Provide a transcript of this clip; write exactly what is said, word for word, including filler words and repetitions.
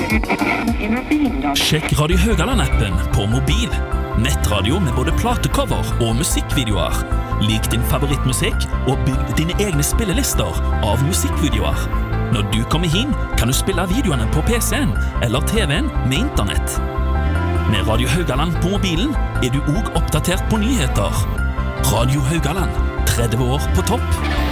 Sjekk Radio Haugaland-appen på mobil. Nettradio med både platecover og musikkvideoer. Lik din favorittmusikk og bygg dine egne spillelister av musikkvideoer. Når du kommer hjem, kan du spille videoene på P C-en eller T V-en med internett. Med Radio Haugaland på mobilen er du også oppdatert på nyheter. Radio Haugaland, tretti år på topp.